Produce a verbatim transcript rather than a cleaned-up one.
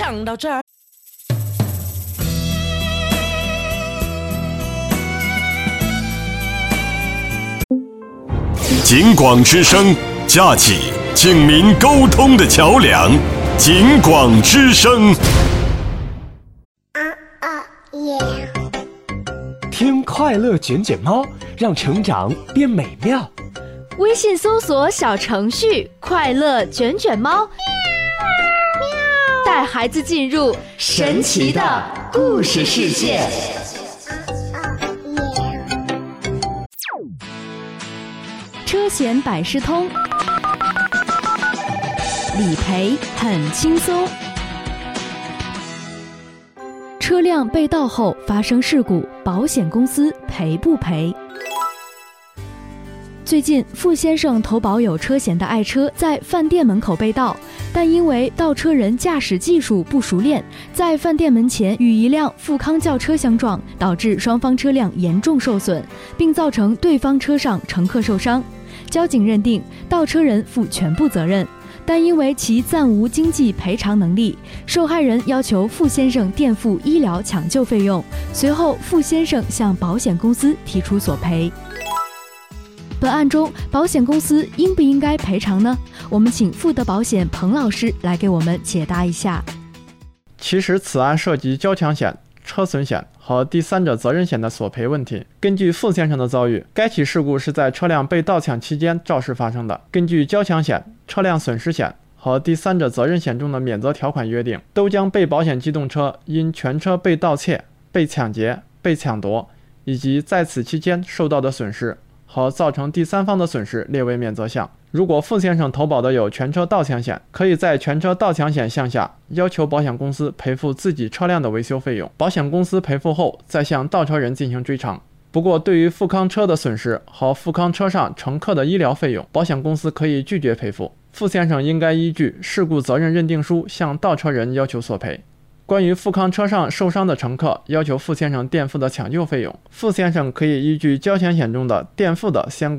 讲到这儿。 警广之声，架起警民沟通的桥梁。警广之声， 啊啊耶！ 听快乐卷卷猫，让成长变美妙。 微信搜索小程序“快乐卷卷猫”，带孩子进入神奇的故事世界。车险百事通，理赔很轻松。车辆被盗后发生事故，保险公司赔不赔？最近，傅先生投保有车险的爱车在饭店门口被盗，但因为盗车人驾驶技术不熟练，在饭店门前与一辆富康轿车相撞，导致双方车辆严重受损，并造成对方车上乘客受伤。交警认定盗车人负全部责任，但因为其暂无经济赔偿能力，受害人要求傅先生垫付医疗抢救费用。随后，傅先生向保险公司提出索赔。本案中，保险公司应不应该赔偿呢？我们请富德保险彭老师来给我们解答一下。 其实此案涉及交强险、车损险和第三者责任险的索赔问题。根据傅先生的遭遇，该起事故是在车辆被盗抢期间肇事发生的。根据交强险、车辆损失险和第三者责任险中的免责条款约定，都将被保险机动车因全车被盗窃、被抢劫、被抢夺以及在此期间受到的损失和造成第三方的损失列为免责项。如果傅先生投保的有全车盗抢险，可以在全车盗抢险项下要求保险公司赔付自己车辆的维修费用，保险公司赔付后再向盗车人进行追偿。不过，对于富康车的损失和富康车上乘客的医疗费用，保险公司可以拒绝赔付。傅先生应该依据事故责任认定书向盗车人要求索赔。关于富康车上受伤的乘客要求傅先生垫付的抢救费用，傅先生可以依据交强险中的垫付的相关